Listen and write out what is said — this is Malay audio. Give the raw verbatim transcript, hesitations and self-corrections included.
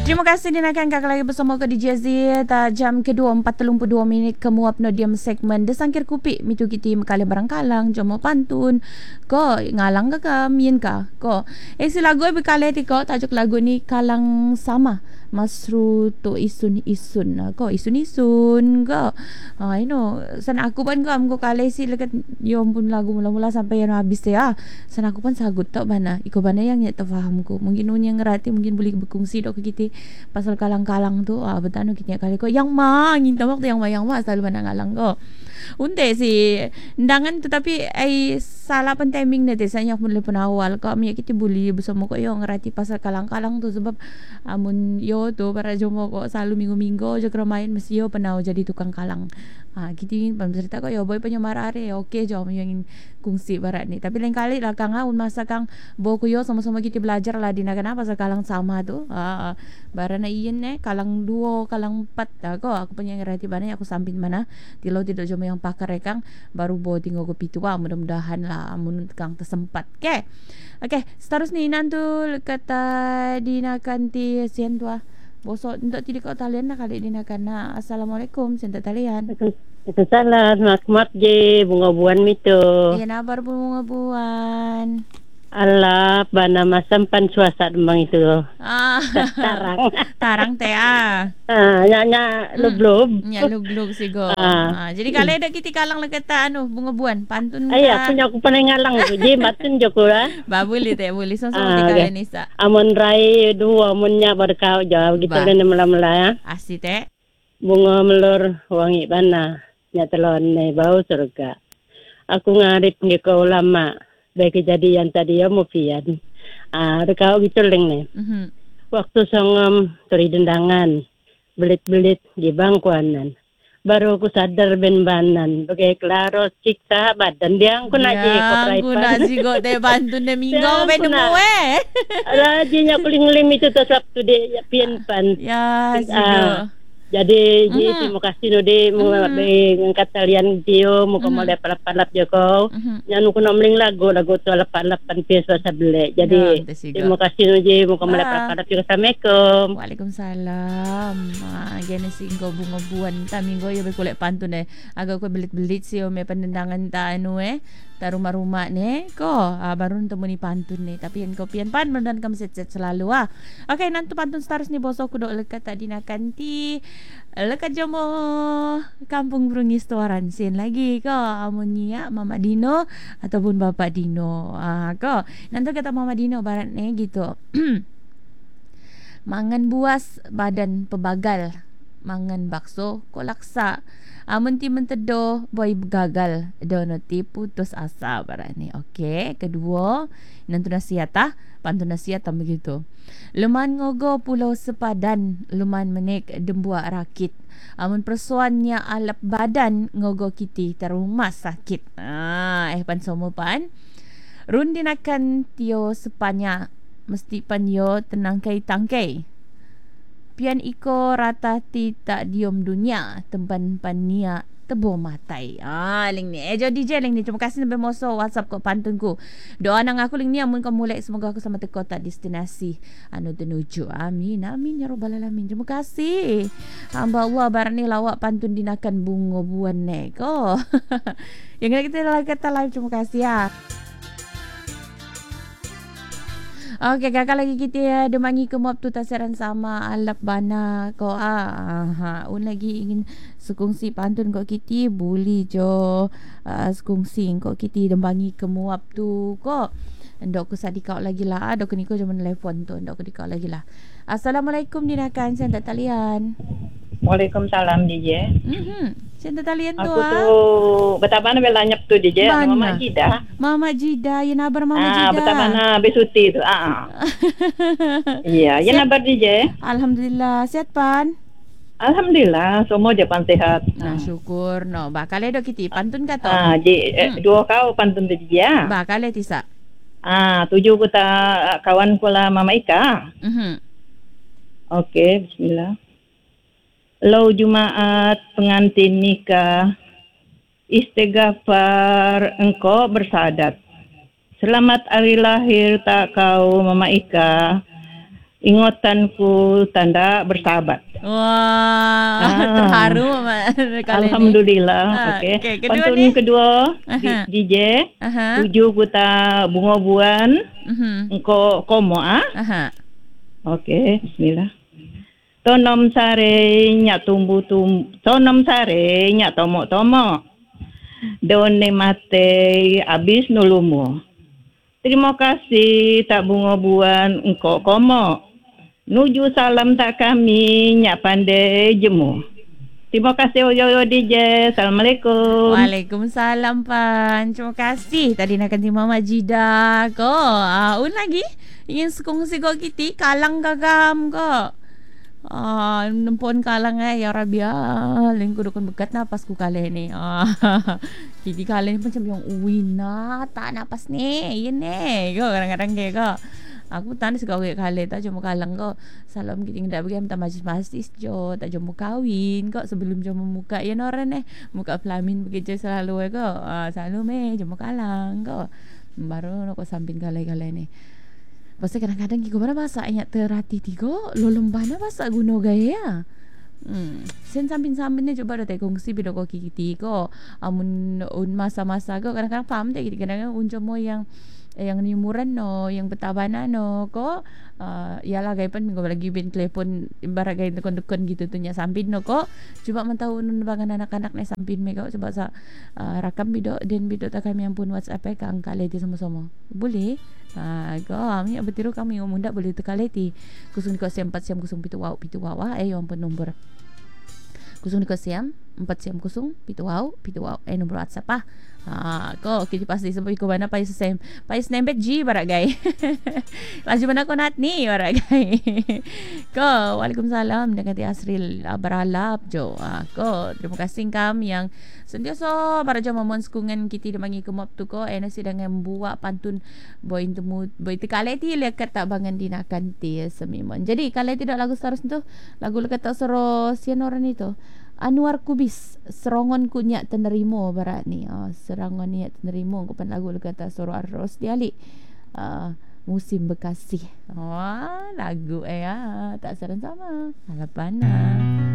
Terima kasih dinakan kakak lagi bersama ke D J Z. Jam kedua empat puluh dua minit kemuap no diam segmen desangkir kupi mitu kiti mekali barang kalang jomo pantun ko ngalang ka ka mien ka ko eh si lagu bekale ti ko tajuk lagu ni kalang sama masru to isun isun ko isun isun ko ah ino san aku pun ko amko kale si lekat yo pun lagu mula-mula sampai yang habis ya san aku pun sagut tok bana iko bana yang nyet faham ko mungkin nun yang ngerati mungkin boleh berkongsi dok ke kita pasal kalang-kalang tu ah betano kita kali ko yang ma nginta waktu yang ma yang ma selalu mana ngalang ko unte si undangan tetapi ai salah pen timing na desanya aku mulai penawal ko mi kita boleh bersama ko yo ngerati pasal kalang-kalang tu sebab amun yo tu para jomo ko selalu minggu-minggu je main mesti yo penau jadi tukang kalang. Ah kita cerita ko yo boy penyamara are okey jom yang kongsi barat ni tapi lain kali lah kang un masa kang bo ko yo sama-sama kita belajar lah di negara pasal kalang sama tu ah barana iyen eh kalang duo kalang empat dah ko aku punya ngerti bana aku samping mana tilau tidak jom yang pakar eh kang baru bo tinggal ko pitu ah mudah-mudahan lah amun kang tersempat ke okey seterusnya nantu kata dinakan ti sian tua bosok untuk tidak kau talian nak kali dinakan na assalamualaikum senta talian itu salah mak je bunga buan mito iya nabar bunga buan Allah bana masampan suasa demang itu ah tarang tarang teh ah ah nya nya lub-lub nya lub-lub sih go ah. ah jadi kali ada kita kalang leketa anu bunga buan pantun ay aku nya aku pernah ngalang tu je matun joko lah ba boleh teh boleh sama-sama ah, kita Nisa amon rai dua amonnya berkau jauh gitu le mula-mula ya asih teh bunga melur wangi bana nya telon ne bau surga aku ngarit nge kau lama baik kejadian tadi ya mufian ah rekau gitu leng ne mm-hmm. Waktu songom teri dendangan belit-belit di bangkuanan baru aku sadar ben banan bagai klaro cikta badan dia aku nak je ko praipan aku nak je go teh bantu ne minggu ben nemu eh ala jinya kuling-lim itu tu sabtu de pian pan ya sigo jadi uh-huh. ji terima kasih no de mo be ngangkat talian dio mo ko mo le palap-palap jo ko nyanu ko namling lagu lagu to palap-palapan peso sa bele jadi terima kasih no ji mo ko mo le palap-palap jo assalamualaikum waalaikumsalam ah gene singgo bunga buan ta minggo yo be kulek pantun eh agak ko belit-belit sih me pendendangan ta anu eh ta rumah-rumah ne ko ah, baru temuni pantun ni tapi yang kopian pan dan kam set-set selalu ah okey nanti pantun stars ni bosok kudo lekat tadi nakan ti lekat jomo kampung Brungis Tuaran sin lagi ko amonia Mama Dino ataupun Bapak Dino ah ko nanti kata Mama Dino barat ni gitu mangan buas badan pebagal mangan bakso ko laksa amun ti mentedo boy gagal dono ti putus asa barat ni okey kedua nanti nasihat ah pantun nasihat begitu luman ngogo pulau sepadan luman menik dembuak rakit amun persoannya alap badan ngogo kiti terumah sakit ah eh pan somo pan rundinakan tio sepanya mesti panyo tenang kai tangkai pian iko rata ti tak diom dunia tempan pania tebo matai ah ling ni eh jadi D J ling ni terima kasih sampai moso WhatsApp ko pantunku doa nang aku ling ni amun kamu mulai semoga aku sama teko tak destinasi anu tenuju amin amin ya rabbal alamin terima kasih hamba Allah barani lawak pantun dinakan bungo buan neko yang kita lagi kata live terima kasih ya. Okey, kakak lagi kita ya demangi ke muap tu tasaran sama alap bana ko ah ha un lagi ingin sekongsi pantun ko kita boleh jo uh, sekongsi ko kita demangi ke muap tu ko ndok ku sadika lagi lah dok ni ko cuma telefon tu ndok ku dikau lagi lah assalamualaikum dinakan saya tak talian Waalaikumsalam D J mhm saya tak talian tu aku tu betapana belanyap tu D J Mama Jida Mama Jida ya nabar Mama ah, Jida betapana besuti tu ah iya ya nabar D J alhamdulillah sihat pan alhamdulillah semua japan sehat nah syukur no bakal dok kiti pantun ka to ah ji eh, hmm. dua kau pantun D J ya bakal tisa ah tujuh kita kawan kula Mama Ika mhm okey bismillah Lau Jumaat pengantin nikah istighfar engkau bersadat selamat hari lahir tak kau Mama Ika ingatanku tanda bersahabat. Wah, ah. terharu kali Alhamdulillah. ini. Okey. Okay, kedua pantun ni? kedua D J. Aha. Tujuh kuta bunga buan. Mhm. Engko komo ah. Aha. Okey, bismillah. Tonom sare nyak tumbu tum tonom sare nyak tomok tomok. Done mate abis nulumu. Terima kasih tak bunga buan engko komo. Nuju salam tak kami nyak pandai jemu. Terima kasih Oyo D J. Assalamualaikum. Waalaikumsalam Pan. Terima kasih. Tadi nak ganti Mama Jida ko. Ah, un lagi ingin sekongsi ko kiti kalang gagam ko. Ah, nempon kalang eh ya Rabia. Lain ko dukun begat napas ku kali ni. Ah, kiti kali ni macam yang uwina tak napas ni. Yen ni. Ko kadang-kadang ke ko. Aku tanya segala kali tak cuma kalang ko. Salam kita ndak bagi minta majlis-majlis jo, tak cuma kawin kok sebelum cuma muka ya orang eh. Muka pelamin begitu selalu eh ko. Ah, selalu meh cuma kalang ko. Baru nak samping kali-kali ni. Pasal kadang-kadang kita mana bahasa ayat terhati tiga, lo lembana bahasa guna gaya. Hmm, sen samping-samping ni coba dah kongsi bila kau kiki ko. Amun un masa-masa ko kadang-kadang faham deh kadang-kadang un cuma yang yang niumuran no, yang bertabanan no ko. Uh, ialah gaya pun minggu lagi bin telepon ibarat gaya tekon-tekon gitu tu nya samping no ko. Cuba mentau nun bangan anak-anak ni samping mereka coba sa uh, rakam bido dan bido tak kami ampun WhatsApp eh kang kali ti sama-sama. Boleh? Ha, ko kami bertiru kami ngomong dak boleh tekali ti. Kusung ko siam empat siam kusung pitu wow pitu wow eh yang pun nombor. Kusung ko siam empat siam kusung pitu wow pitu wow eh nombor WhatsApp ah. Ha, ko kita pasti sampai ko mana pais sem pais nembet G barangay. Laju mana ko nat ni barangay. Ko waalaikumsalam dengan Asril beralap jo. Ha, ko terima kasih kam yang sentiasa para jam momon sekungan kita dimangi kemap tu ko eh nasi dengan buat pantun boy temu boy tu kali ti lekat tak bangan dinakan ti semimon. Jadi kalau tidak lagu seterusnya tu lagu lekat tak sero sian orang itu Anwar Kubis serongon ku nyak tenerimo barat ni. Ah, serongon nyak tenerimo ku pan lagu kata suruh arros dialik. Ah, musim Bekasi. Wah, lagu eh ah, tak saran sama. Halapan.